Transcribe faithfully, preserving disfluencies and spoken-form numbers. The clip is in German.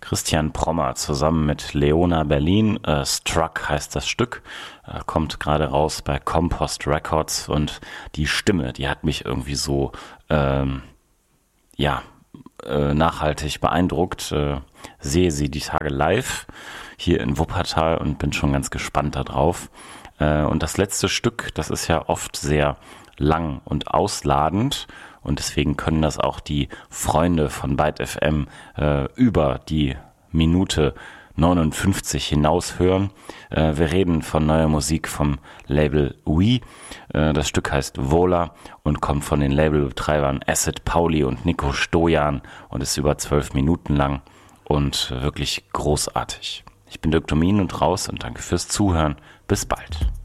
Christian Prommer zusammen mit Leona Berlin. Äh, Struck heißt das Stück, äh, kommt gerade raus bei Compost Records und die Stimme, die hat mich irgendwie so, ähm, ja, äh, nachhaltig beeindruckt. Äh, sehe sie die Tage live hier in Wuppertal und bin schon ganz gespannt darauf. Äh, und das letzte Stück, das ist ja oft sehr lang und ausladend. Und deswegen können das auch die Freunde von Byte F M äh, über die Minute neunundfünfzig hinaus hören. Äh, wir reden von neuer Musik vom Label We. Äh, das Stück heißt Vola und kommt von den Labelbetreibern Acid Pauli und Nico Stojan und ist über zwölf Minuten lang und wirklich großartig. Ich bin Dirk Domin und raus und danke fürs Zuhören. Bis bald.